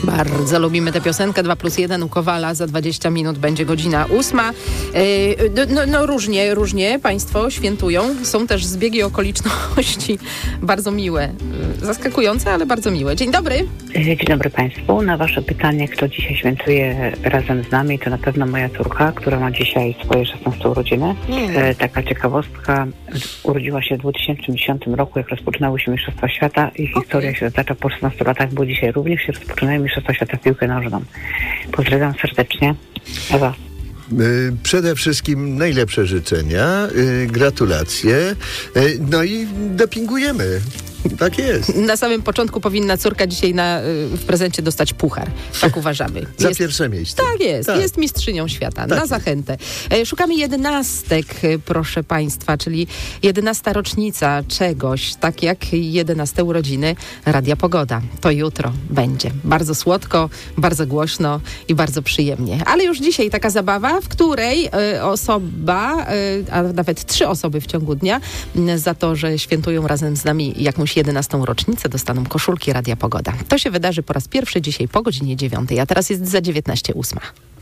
Bardzo lubimy tę piosenkę. 2+1 u Kowala. Za 20 minut będzie godzina 8. Różnie państwo świętują. Są też zbiegi okoliczności bardzo miłe. Zaskakujące, ale bardzo miłe. Dzień dobry. Dzień dobry Państwu. Na Wasze pytanie, kto dzisiaj świętuje razem z nami, to na pewno moja córka, która ma dzisiaj swoje 16 urodziny. Taka ciekawostka. Urodziła się w 2010 roku, jak rozpoczynały się Mistrzostwa Świata i historia się zaczęła po 16 latach, bo dzisiaj również się rozpoczynają Mistrzostwa Świata w piłkę nożną. Pozdrawiam serdecznie. Ewa. Przede wszystkim najlepsze życzenia, gratulacje, no i dopingujemy. Tak jest. Na samym początku powinna córka dzisiaj w prezencie dostać puchar. Tak uważamy. Za pierwsze miejsce. Tak jest. Tak. Jest mistrzynią świata. Tak. Na zachętę. Szukamy 11, proszę Państwa, czyli 11 rocznica czegoś, tak jak 11 urodziny Radia Pogoda. To jutro będzie. Bardzo słodko, bardzo głośno i bardzo przyjemnie. Ale już dzisiaj taka zabawa, w której osoba, a nawet 3 osoby w ciągu dnia za to, że świętują razem z nami jakąś 11 rocznicę, dostaną koszulki Radia Pogoda. To się wydarzy po raz pierwszy dzisiaj po godzinie 9, a teraz jest za 19:08.